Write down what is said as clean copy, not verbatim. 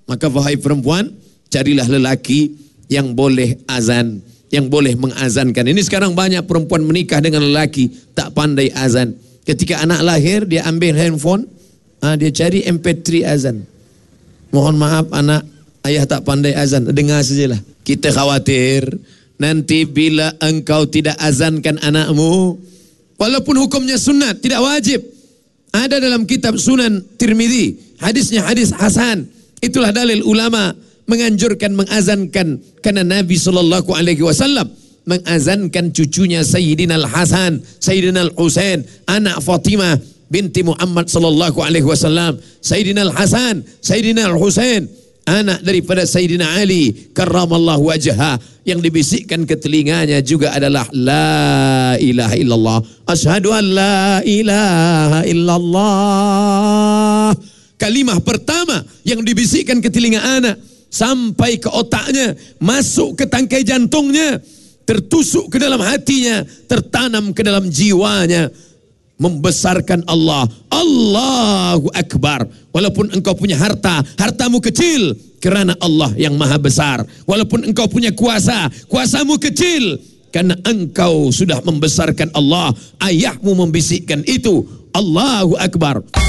Maka wahai perempuan, carilah lelaki yang boleh azan, yang boleh mengazankan. Ini sekarang banyak perempuan menikah dengan lelaki tak pandai azan. Ketika anak lahir, dia ambil handphone, dia cari MP3 azan. Mohon maaf anak, ayah tak pandai azan, dengar sajalah. Kita khawatir nanti bila engkau tidak azankan anakmu, walaupun hukumnya sunat, tidak wajib. Ada dalam kitab Sunan Tirmidzi, hadisnya hadis hasan. Itulah dalil ulama menganjurkan mengazankan, karena Nabi SAW mengazankan cucunya Sayyidina Al-Hasan, Sayyidina Al-Husain, anak Fatimah binti Muhammad SAW. Sayyidina Al-Hasan, Sayyidina Al-Husain, anak daripada Sayyidina Ali karramallahu wajha, yang dibisikkan ke telinganya juga adalah la ilaha illallah, asyhadu an la ilaha illallah. Kalimah pertama yang dibisikkan ke telinga anak, sampai ke otaknya, masuk ke tangkai jantungnya, tertusuk ke dalam hatinya, tertanam ke dalam jiwanya, membesarkan Allah. Allahu Akbar. Walaupun engkau punya harta, hartamu kecil, kerana Allah yang maha besar. Walaupun engkau punya kuasa, kuasamu kecil, karena engkau sudah membesarkan Allah. Ayahmu membisikkan itu, Allahu Akbar.